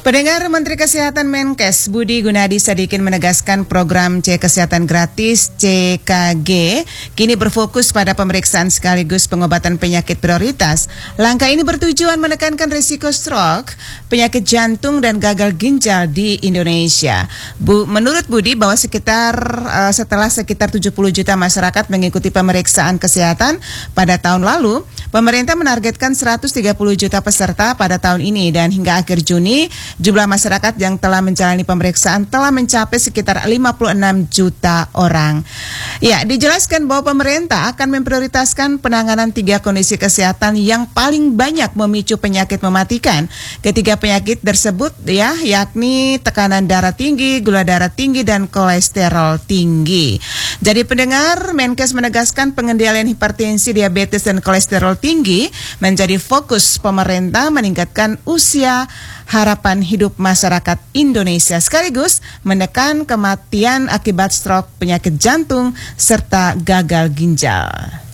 Pendengar, Menteri Kesehatan Menkes Budi Gunadi Sadikin menegaskan program C Kesehatan Gratis CKG kini berfokus pada pemeriksaan sekaligus pengobatan penyakit prioritas. Langkah ini bertujuan menekankan risiko stroke, penyakit jantung dan gagal ginjal di Indonesia. Menurut Budi bahwa setelah sekitar 70 juta masyarakat mengikuti pemeriksaan kesehatan pada tahun lalu, pemerintah menargetkan 130 juta peserta pada tahun ini dan hingga akhir Juni jumlah masyarakat yang telah menjalani pemeriksaan telah mencapai sekitar 56 juta orang. Ya, dijelaskan bahwa pemerintah akan memprioritaskan penanganan 3 kondisi kesehatan yang paling banyak memicu penyakit mematikan. Ketiga penyakit tersebut yakni tekanan darah tinggi, gula darah tinggi, dan kolesterol tinggi. Jadi pendengar, Menkes menegaskan pengendalian hipertensi, diabetes, dan kolesterol tinggi menjadi fokus pemerintah meningkatkan usia harapan hidup masyarakat Indonesia sekaligus menekan kematian akibat stroke, penyakit jantung, serta gagal ginjal.